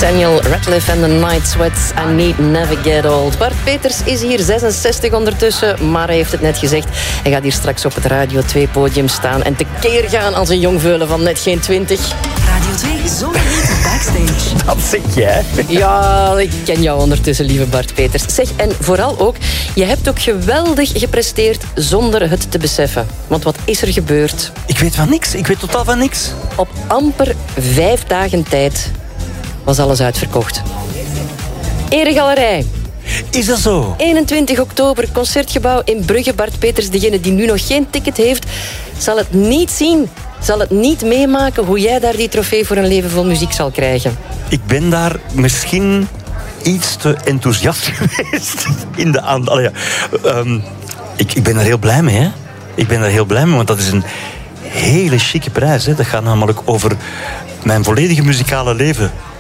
Daniel Radcliffe en The Night Sweats. I Need Never Get Old. Bart Peters is hier 66 ondertussen, maar hij heeft het net gezegd. Hij gaat hier straks op het Radio 2-podium staan en tekeer gaan als een jongveulen van net geen 20. Radio 2 Zomerhit Backstage. Dat zeg jij. Ja, ik ken jou ondertussen, lieve Bart Peters. Zeg, en vooral ook, je hebt ook geweldig gepresteerd zonder het te beseffen. Want wat is er gebeurd? Ik weet van niks. Ik weet totaal van niks. Op amper 5 dagen tijd was alles uitverkocht. Eregalerij. Is dat zo? 21 oktober, Concertgebouw in Brugge. Bart Peters, degene die nu nog geen ticket heeft, zal het niet zien. Zal het niet meemaken hoe jij daar die trofee voor een leven vol muziek zal krijgen. Ik ben daar misschien iets te enthousiast geweest in de aandacht. Ik ben er heel blij mee, hè. Ik ben er heel blij mee, want dat is een hele chique prijs. Hè. Dat gaat namelijk over mijn volledige muzikale leven.